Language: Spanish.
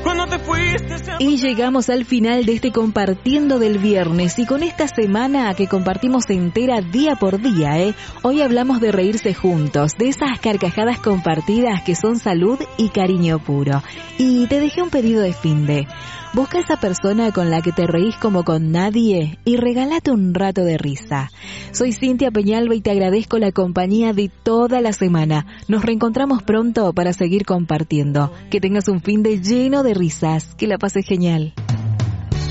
cuando te fuiste. Y llegamos al final de este Compartiendo del viernes, y con esta semana que compartimos entera día por día, hoy hablamos de reírse juntos, de esas carcajadas compartidas que son salud y cariño puro. Y te dejé un pedido de finde. Busca esa persona con la que te reís como con nadie y regálate un rato de risa. Soy Cintia Peñalba y te agradezco la compañía de toda la semana. Nos reencontramos pronto para seguir compartiendo. Que tengas un finde lleno de risas. Que la pases genial.